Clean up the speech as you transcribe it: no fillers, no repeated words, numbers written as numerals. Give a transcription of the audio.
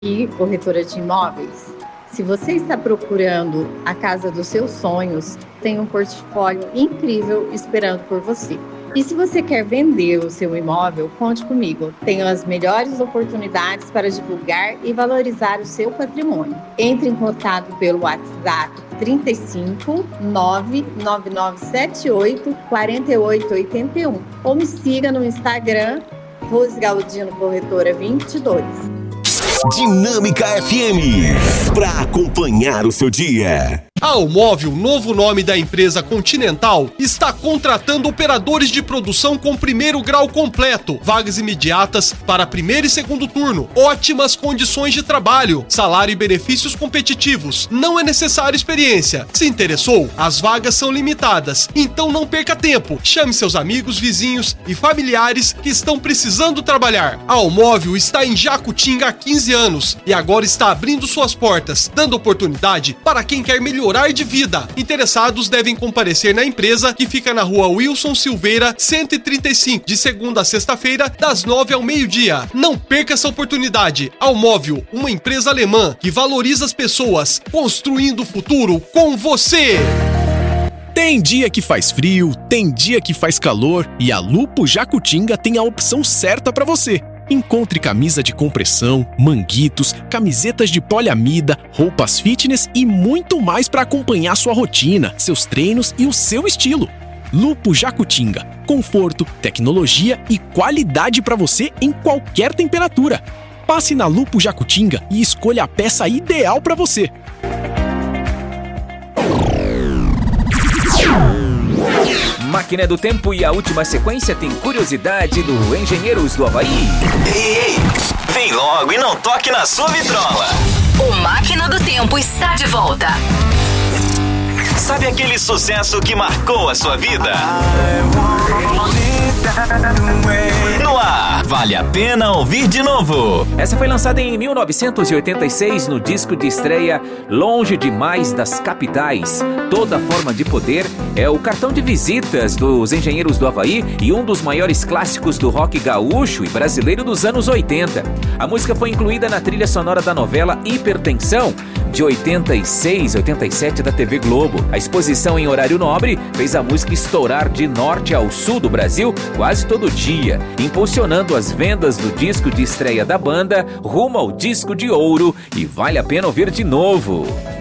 E corretora de imóveis. Se você está procurando a casa dos seus sonhos, tem um portfólio incrível esperando por você. E se você quer vender o seu imóvel, conte comigo. Tenho as melhores oportunidades para divulgar e valorizar o seu patrimônio. Entre em contato pelo WhatsApp 35 99978 4881 ou me siga no Instagram Rose Galdino Corretora 22. Dinâmica FM, para acompanhar o seu dia. A Almóvel, novo nome da empresa Continental, está contratando operadores de produção com primeiro grau completo, vagas imediatas para primeiro e segundo turno, ótimas condições de trabalho, salário e benefícios competitivos. Não é necessária experiência. Se interessou? As vagas são limitadas, então não perca tempo. Chame seus amigos, vizinhos e familiares que estão precisando trabalhar. A Almóvel está em Jacutinga há 15 anos e agora está abrindo suas portas, dando oportunidade para quem quer melhorar de vida. Interessados devem comparecer na empresa, que fica na rua Wilson Silveira, 135, de segunda a sexta-feira, das 9 ao meio-dia. Não perca essa oportunidade. Almóvel, uma empresa alemã que valoriza as pessoas, construindo o futuro com você. Tem dia que faz frio, tem dia que faz calor e a Lupo Jacutinga tem a opção certa para você. Encontre camisa de compressão, manguitos, camisetas de poliamida, roupas fitness e muito mais para acompanhar sua rotina, seus treinos e o seu estilo. Lupo Jacutinga. Conforto, tecnologia e qualidade para você em qualquer temperatura. Passe na Lupo Jacutinga e escolha a peça ideal para você. Máquina do Tempo e a última sequência tem curiosidade do Engenheiros do Havaí. Ei, vem logo e não toque na sua vitrola. O Máquina do Tempo está de volta. Sabe aquele sucesso que marcou a sua vida? No ar, vale a pena ouvir de novo. Essa foi lançada em 1986 no disco de estreia Longe Demais das Capitais. Toda Forma de Poder é o cartão de visitas dos Engenheiros do Havaí e um dos maiores clássicos do rock gaúcho e brasileiro dos anos 80. A música foi incluída na trilha sonora da novela Hipertensão, de 86, 87 da TV Globo. A exposição em horário nobre fez a música estourar de norte ao sul do Brasil quase todo dia, impulsionando as vendas do disco de estreia da banda rumo ao disco de ouro, e vale a pena ouvir de novo.